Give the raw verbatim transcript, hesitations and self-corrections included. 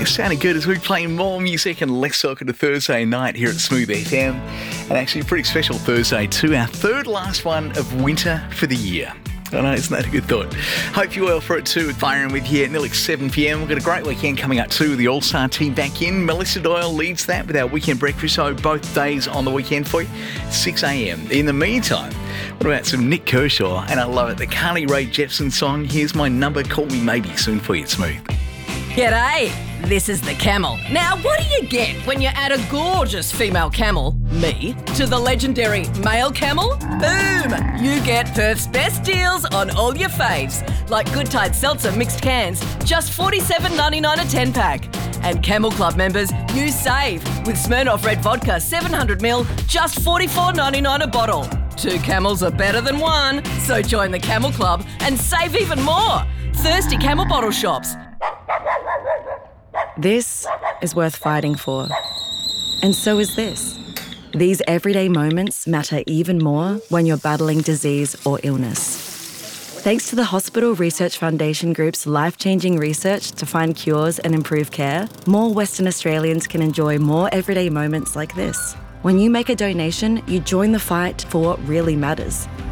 It sounded good as we play more music and less soccer to Thursday night here at Smooth F M. And actually a pretty special Thursday too, our third last one of winter for the year. I know, isn't that a good thought? Hope you're well for it too. Firing with you at nearly seven p.m. We've got a great weekend coming up too with the All-Star team back in. Melissa Doyle leads that with our weekend breakfast show both days on the weekend for you, six a.m. In the meantime, what about some Nick Kershaw? And I love it, the Carly Rae Jepsen song, Here's My Number, Call Me Maybe, soon for you at Smooth. G'day, this is the Camel. Now, what do you get when you add a gorgeous female camel, me, to the legendary male camel? Boom! You get Perth's best deals on all your faves, like Good Tide Seltzer mixed cans, just forty-seven ninety-nine a ten pack. And Camel Club members, you save with Smirnoff Red Vodka seven hundred milliliters, just forty-four ninety-nine a bottle. Two camels are better than one, so join the Camel Club and save even more. Thirsty Camel bottle shops. This is worth fighting for. And so is this. These everyday moments matter even more when you're battling disease or illness. Thanks to the Hospital Research Foundation Group's life-changing research to find cures and improve care, more Western Australians can enjoy more everyday moments like this. When you make a donation, you join the fight for what really matters.